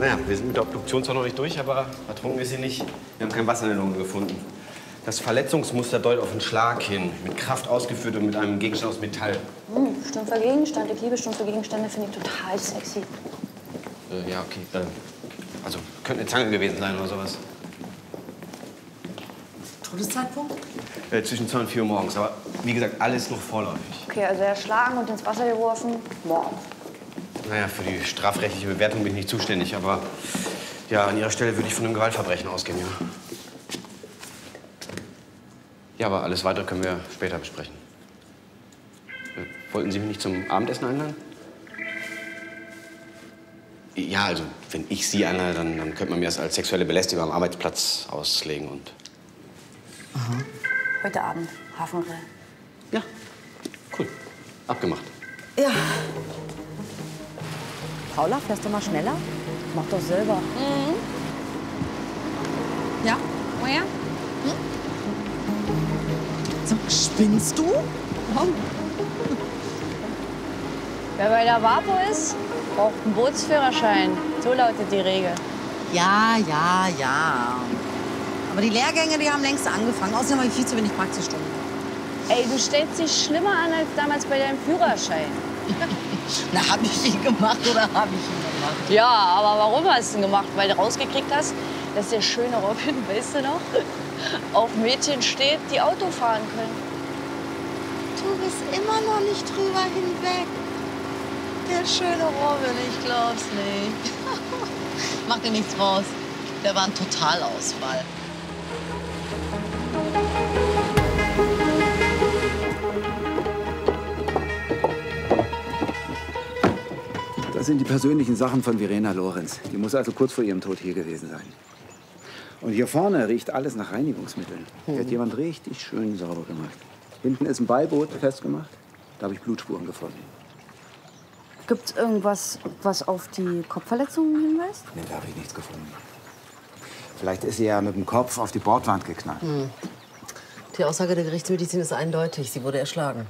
Naja, wir sind mit der Obduktion zwar noch nicht durch, aber ertrunken ist sie nicht. Wir haben kein Wasser in der Lunge gefunden. Das Verletzungsmuster deutet auf einen Schlag hin, mit Kraft ausgeführt und mit einem Gegenstand aus Metall. Stumpfer Gegenstand. Ich liebe stumpfe Gegenstände, finde ich total sexy. Ja, okay. Also, könnte eine Zange gewesen sein oder sowas. Todeszeitpunkt? Zwischen 2 und 4 Uhr morgens. Aber wie gesagt, alles noch vorläufig. Okay, also erschlagen und ins Wasser geworfen. Mord. Naja, für die strafrechtliche Bewertung bin ich nicht zuständig. Aber ja, an Ihrer Stelle würde ich von einem Gewaltverbrechen ausgehen, ja. Ja, aber alles Weitere können wir später besprechen. Wollten Sie mich nicht zum Abendessen einladen? Ja, also, wenn ich Sie einlade, dann könnte man mir das als sexuelle Belästigung am Arbeitsplatz auslegen und... Aha. Heute Abend, Hafengrill. Ja, cool. Abgemacht. Ja. Paula, fährst du mal schneller? Mach doch selber. Ja? Woher? Sag, spinnst du? Wer bei der WAPO ist, braucht einen Bootsführerschein. So lautet die Regel. Ja, ja, ja. Aber die Lehrgänge, die haben längst angefangen. Außerdem habe ich viel zu wenig Praxisstunden. Ey, du stellst dich schlimmer an als damals bei deinem Führerschein. Na, habe ich ihn gemacht oder habe ich ihn gemacht? Ja, aber warum hast du ihn gemacht? Weil du rausgekriegt hast, dass der schöne Robin, weißt du noch, auf Mädchen steht, die Auto fahren können. Du bist immer noch nicht drüber hinweg. Der schöne Robin, ich glaub's nicht. Mach dir nichts raus. Der war ein Totalausfall. Das sind die persönlichen Sachen von Verena Lorenz. Die muss also kurz vor ihrem Tod hier gewesen sein. Und hier vorne riecht alles nach Reinigungsmitteln. Hier hat jemand richtig schön sauber gemacht. Hinten ist ein Beiboot festgemacht. Da habe ich Blutspuren gefunden. Gibt's irgendwas, was auf die Kopfverletzungen hinweist? Nee, da habe ich nichts gefunden. Vielleicht ist sie ja mit dem Kopf auf die Bordwand geknallt. Die Aussage der Gerichtsmedizin ist eindeutig. Sie wurde erschlagen.